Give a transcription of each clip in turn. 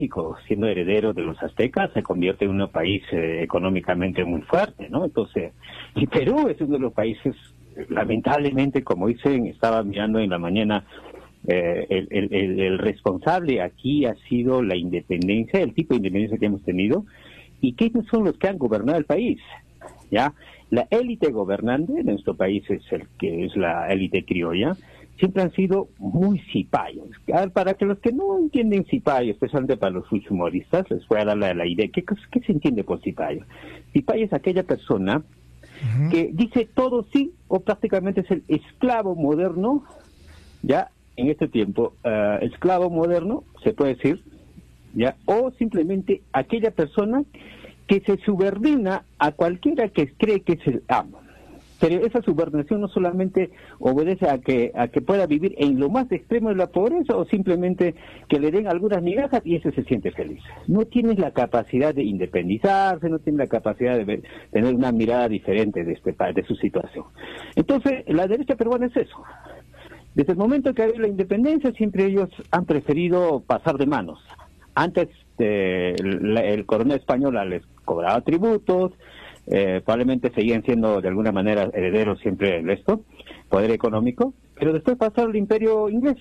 México, siendo heredero de los aztecas, se convierte en un país económicamente muy fuerte, ¿no? Entonces, y Perú es uno de los países, lamentablemente, como dicen, estaba mirando en la mañana, el responsable aquí ha sido la independencia, el tipo de independencia que hemos tenido, y que ellos son los que han gobernado el país, ¿ya? La élite gobernante de nuestro país es la élite criolla, siempre han sido muy cipayos. Para que los que no entienden cipayo, especialmente para los humoristas, les voy a dar la idea. ¿Qué se entiende por cipayo? Cipayo es aquella persona que dice todo sí, o prácticamente es el esclavo moderno, ya en este tiempo, esclavo moderno, se puede decir, ya, o simplemente aquella persona que se subordina a cualquiera que cree que es el amo. Pero esa subordinación no solamente obedece a que pueda vivir en lo más extremo de la pobreza, o simplemente que le den algunas migajas y ese se siente feliz. No tiene la capacidad de independizarse, no tiene la capacidad de tener una mirada diferente de su situación. Entonces, la derecha peruana es eso. Desde el momento que ha habido la independencia, siempre ellos han preferido pasar de manos. Antes, el coronel español les cobraba tributos, probablemente seguían siendo de alguna manera herederos siempre de esto, poder económico, pero después pasó el imperio inglés.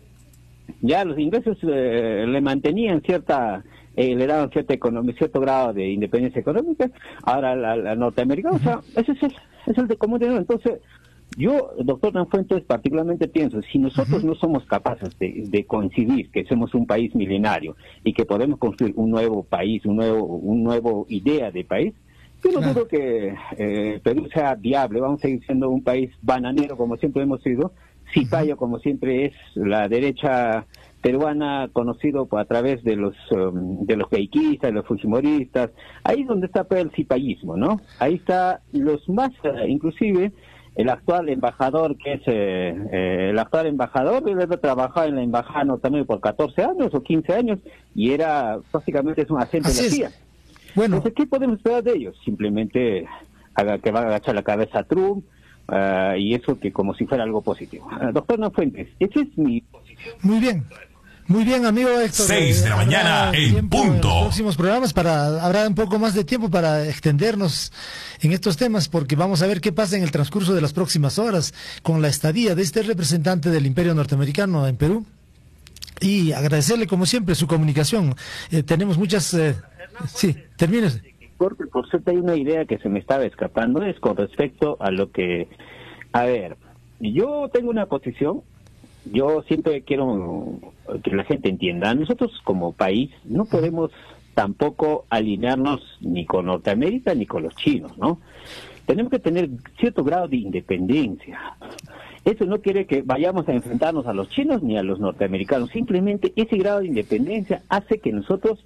Ya los ingleses le mantenían le daban cierto grado de independencia económica. Ahora la norteamericana, o sea, ese es el de común denominador. Entonces, yo, doctor Danfuentes, particularmente pienso, si nosotros no somos capaces de coincidir que somos un país milenario y que podemos construir un nuevo país, un nuevo idea de país, yo no dudo que Perú sea viable. Vamos a seguir siendo un país bananero como siempre hemos sido, cipayo como siempre es la derecha peruana, conocido a través de los keiquistas, de los fujimoristas. Ahí es donde está el cipayismo, ¿no? Ahí está los más, inclusive el actual embajador, que es él ha trabajado en la embajada norteamericana por 14 años o 15 años y básicamente es un agente de la CIA. Bueno. Entonces, ¿qué podemos esperar de ellos? Simplemente que va a agachar la cabeza a Trump, y eso que como si fuera algo positivo. Doctor Danfuentes, esa es mi posición. Muy bien, amigo Héctor. 6 de la mañana en punto. En los próximos programas habrá un poco más de tiempo para extendernos en estos temas, porque vamos a ver qué pasa en el transcurso de las próximas horas con la estadía de este representante del Imperio Norteamericano en Perú. Y agradecerle, como siempre, su comunicación. Tenemos muchas... sí, termínese. Porque por cierto hay una idea que se me estaba escapando, es con respecto a lo que... A ver, yo tengo una posición. Yo siempre quiero que la gente entienda, nosotros como país no podemos tampoco alinearnos ni con Norteamérica ni con los chinos, ¿no? Tenemos que tener cierto grado de independencia. Eso no quiere que vayamos a enfrentarnos a los chinos ni a los norteamericanos, simplemente ese grado de independencia hace que nosotros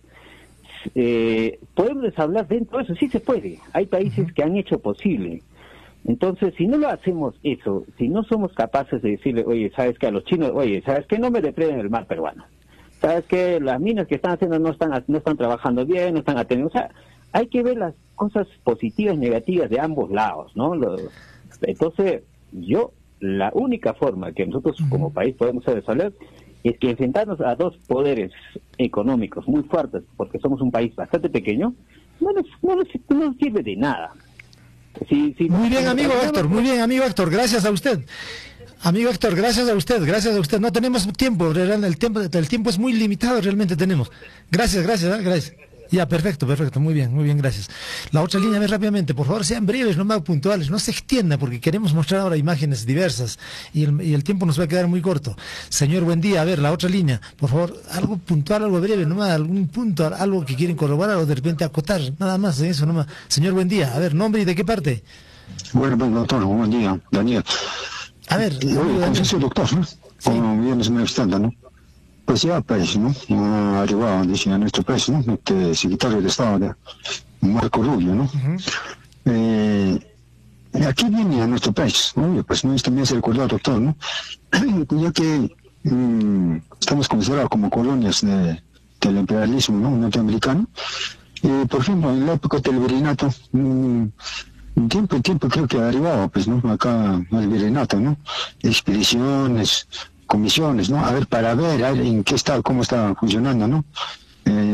podemos hablar dentro de eso. Sí se puede, hay países que han hecho posible. Entonces, si no lo hacemos eso, si no somos capaces de decirle, oye, ¿sabes qué? A los chinos, oye, ¿sabes qué? No me depreden el mar peruano. ¿Sabes qué? Las minas que están haciendo no están trabajando bien, no están atendiendo. O sea, hay que ver las cosas positivas y negativas de ambos lados, ¿no? Entonces, la única forma que nosotros como país podemos resolver es que enfrentarnos a dos poderes económicos muy fuertes, porque somos un país bastante pequeño, no nos sirve de nada. Sí, muy bien, amigo Héctor, gracias a usted. Amigo Héctor, gracias a usted. No tenemos tiempo, el tiempo es muy limitado, realmente tenemos. Gracias. Ya, perfecto, muy bien, gracias. La otra línea, a ver rápidamente, por favor, sean breves, no más puntuales, no se extienda, porque queremos mostrar ahora imágenes diversas y el tiempo nos va a quedar muy corto. Señor, buen día, a ver, la otra línea, por favor, algo puntual, algo breve, nomás, algún punto, algo que quieren corroborar o de repente acotar, nada más, eso nomás. Señor, buen día, a ver, nombre y de qué parte. Bueno, doctor, buen día, Daniel. A ver, confieso, doctor, ¿no? Como bien se me extienda, ¿no? Pues ya, pues, ¿no? Ha arribado, dice, a nuestro país, ¿no? Este secretario de Estado, Marco Rubio, ¿no? Aquí viene a nuestro país, ¿no? Pues no, también se recordó, doctor, ¿no? Ya que estamos considerados como colonias del imperialismo, ¿no? Norteamericano. Por ejemplo, en la época del virreinato, tiempo creo que ha arribado, pues, ¿no? Acá el virreinato, ¿no? Expediciones, comisiones, ¿no? A ver, para ver en qué estado, cómo está funcionando, ¿no? eh,